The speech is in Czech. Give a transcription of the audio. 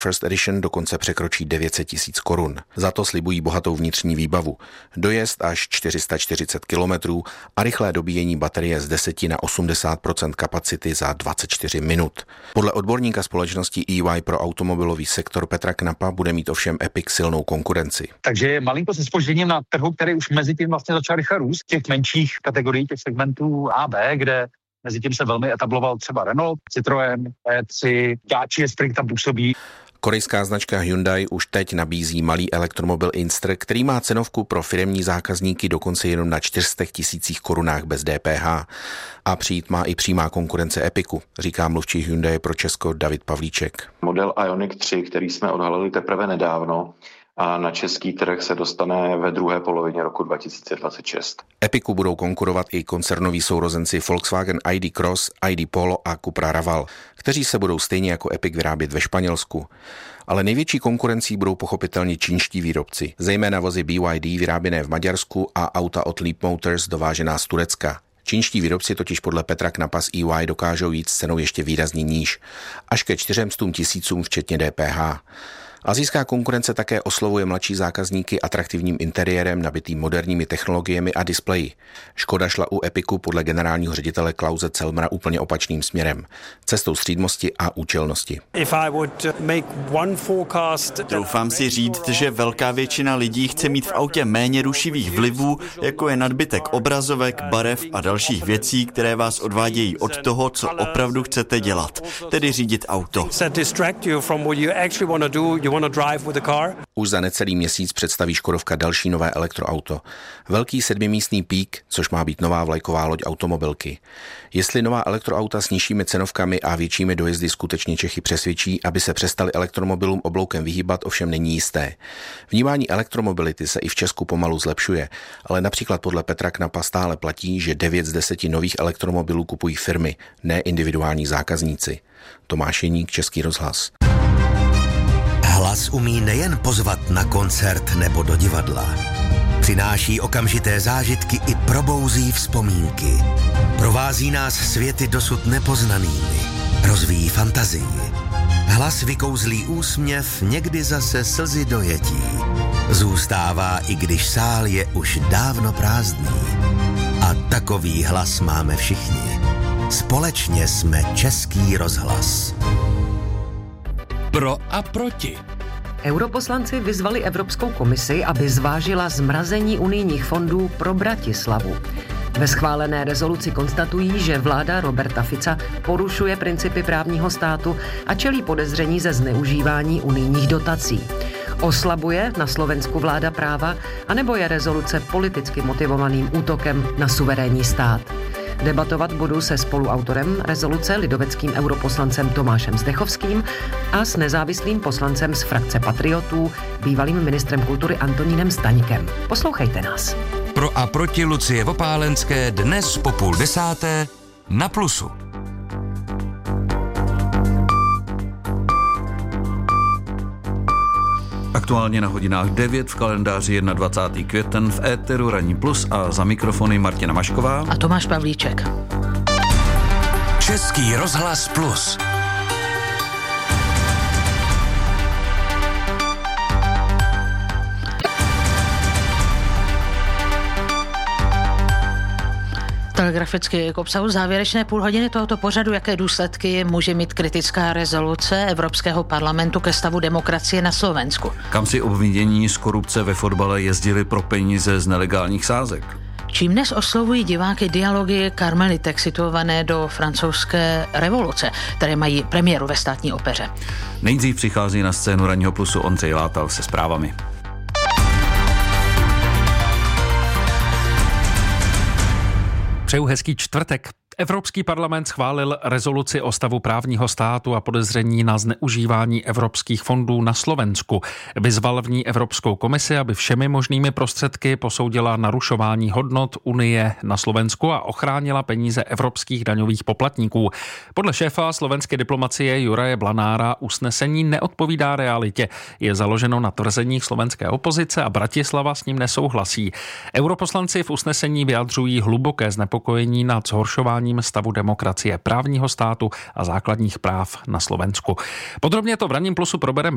First Edition dokonce překročí 900 000 korun. Za to slibují bohatou vnitřní výbavu. Dojezd až 440 km a rychlé dobíjení baterie z 10 na 80% kapacity za 24 minut. Podle odborníka společnosti EY pro automobilový sektor Petra Knapa bude mít ovšem Epic silnou konkurenci. Takže je malinko se zpožděním na trhu, který už mezi tím vlastně začal rychle růst, těch menších kategorií, těch segmentů A, B, kde mezi tím se velmi etabloval třeba Renault, Citroën, E3, Dacia Spring tam působí. Korejská značka Hyundai už teď nabízí malý elektromobil Inster, který má cenovku pro firemní zákazníky dokonce jenom na 400 000 korunách bez DPH. A přijít má i přímá konkurence Epicu, říká mluvčí Hyundai pro Česko David Pavlíček. Model Ioniq 3, který jsme odhalili teprve nedávno, a na český trh se dostane ve druhé polovině roku 2026. Epicu budou konkurovat i koncernoví sourozenci Volkswagen ID Cross, ID Polo a Cupra Raval, kteří se budou stejně jako Epic vyrábět ve Španělsku. Ale největší konkurencí budou pochopitelně čínští výrobci, zejména vozy BYD vyráběné v Maďarsku a auta od Leap Motors dovážená z Turecka. Čínští výrobci totiž podle Petra Knapa z EY dokážou jít s cenou ještě výrazně níž, až ke 400 000 včetně DPH. Asijská konkurence také oslovuje mladší zákazníky atraktivním interiérem nabitým moderními technologiemi a displeji. Škoda šla u Epicu podle generálního ředitele Klause Celmera úplně opačným směrem. Cestou střídmosti a účelnosti. Doufám si říct, že velká většina lidí chce mít v autě méně rušivých vlivů, jako je nadbytek obrazovek, barev a dalších věcí, které vás odvádějí od toho, co opravdu chcete dělat, tedy řídit auto. Už za necelý měsíc představí Škodovka další nové elektroauto. Velký 7místný Peak, což má být nová vlajková loď automobilky. Jestli nová elektroauta s nižšími cenovkami a většími dojezdy skutečně Čechy přesvědčí, aby se přestali elektromobilům obloukem vyhýbat, ovšem není jisté. Vnímání elektromobility se i v Česku pomalu zlepšuje, ale například podle Petra Knapa stále platí, že 9 z 10 nových elektromobilů kupují firmy, ne individuální zákazníci. Tomáš Jeník, Český rozhlas. Hlas umí nejen pozvat na koncert nebo do divadla. Přináší okamžité zážitky i probouzí vzpomínky. Provází nás světy dosud nepoznanými. Rozvíjí fantazii. Hlas vykouzlí úsměv, někdy zase slzy dojetí. Zůstává, i když sál je už dávno prázdný. A takový hlas máme všichni. Společně jsme Český rozhlas. Pro a proti. Europoslanci vyzvali Evropskou komisi, aby zvážila zmrazení unijních fondů pro Bratislavu. Ve schválené rezoluci konstatují, že vláda Roberta Fica porušuje principy právního státu a čelí podezření ze zneužívání unijních dotací. Oslabuje na Slovensku vláda práva, anebo je rezoluce politicky motivovaným útokem na suverénní stát? Debatovat budu se spoluautorem rezoluce, lidoveckým europoslancem Tomášem Zdechovským a s nezávislým poslancem z frakce Patriotů, bývalým ministrem kultury Antonínem Staňkem. Poslouchejte nás. Pro a proti Lucie Vopálenské dnes po 9:30 na Plusu. Aktuálně na hodinách 9 v kalendáři 21. květen v éteru Ranní Plus a za mikrofony Martina Mašková a Tomáš Pavlíček. Český rozhlas Plus. Telegraficky k obsahu závěrečné půlhodiny tohoto pořadu, jaké důsledky může mít kritická rezoluce Evropského parlamentu ke stavu demokracie na Slovensku. Kam si obvinění z korupce ve fotbale jezdili pro peníze z nelegálních sázek. Čím dnes oslovují diváky dialogy karmelitek situované do francouzské revoluce, které mají premiéru ve Státní opeře. Nejdřív přichází na scénu Ranního Plusu Ondřej Látal se zprávami. Přeju hezký čtvrtek. Evropský parlament schválil rezoluci o stavu právního státu a podezření na zneužívání evropských fondů na Slovensku. Vyzval v ní Evropskou komisi, aby všemi možnými prostředky posoudila narušování hodnot Unie na Slovensku a ochránila peníze evropských daňových poplatníků. Podle šéfa slovenské diplomacie Juraje Blanára usnesení neodpovídá realitě. Je založeno na tvrzeních slovenské opozice a Bratislava s ním nesouhlasí. Europoslanci v usnesení vyjadřují hluboké znepokojení nad zhoršováním stavu demokracie, právního státu a základních práv na Slovensku. Podrobně to v Ranním Plusu probereme